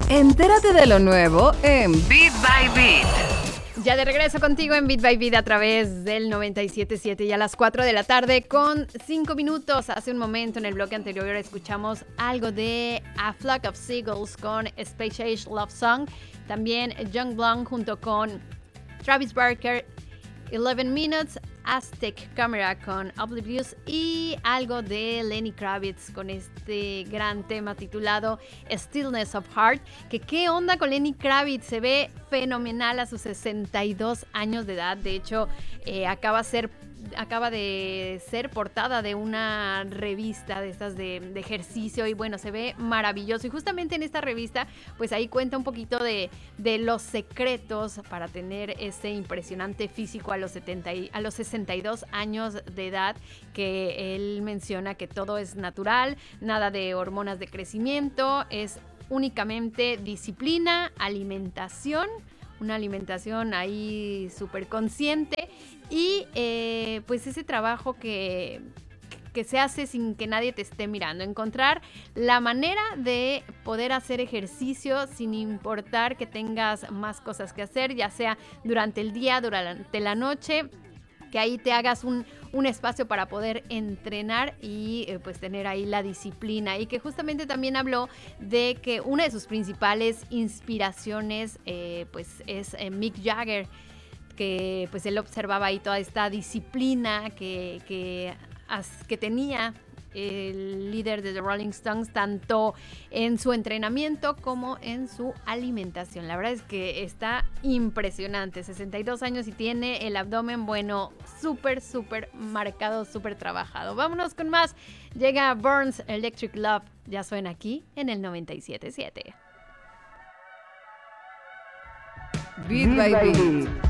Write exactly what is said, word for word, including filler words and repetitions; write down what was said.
Entérate de lo nuevo en Beat by Beat. Ya de regreso contigo en Beat by Beat a través del noventa y siete punto siete y a las cuatro de la tarde con cinco minutos. Hace un momento en el bloque anterior escuchamos algo de A Flock of Seagulls con Space Age Love Song. También Young Blonde junto con Travis Barker, eleven Minutes, Aztec Camera con Oblivious y algo de Lenny Kravitz con este gran tema titulado Stillness of Heart. Que qué onda con Lenny Kravitz, se ve fenomenal a sus sesenta y dos años de edad. De hecho, eh, acaba, ser, acaba de ser portada de una revista de estas de, de ejercicio y bueno, se ve maravilloso. Y justamente en esta revista, pues ahí cuenta un poquito de, de los secretos para tener ese impresionante físico a los, setenta y, a los sesenta y dos años de edad, que él menciona que todo es natural, nada de hormonas de crecimiento, es únicamente disciplina, alimentación, una alimentación ahí súper consciente y eh, pues ese trabajo que, que se hace sin que nadie te esté mirando, encontrar la manera de poder hacer ejercicio sin importar que tengas más cosas que hacer, ya sea durante el día, durante la noche, que ahí te hagas un, un espacio para poder entrenar y eh, pues tener ahí la disciplina. Y que justamente también habló de que una de sus principales inspiraciones eh, pues es eh, Mick Jagger, que pues él observaba ahí toda esta disciplina que, que, as, que tenía el líder de The Rolling Stones, tanto en su entrenamiento como en su alimentación. La verdad es que está impresionante, sesenta y dos años y tiene el abdomen, bueno, súper, súper marcado, súper trabajado. Vámonos con más. Llega Burns Electric Love, ya suena aquí en el noventa y siete punto siete. Beat by Beat.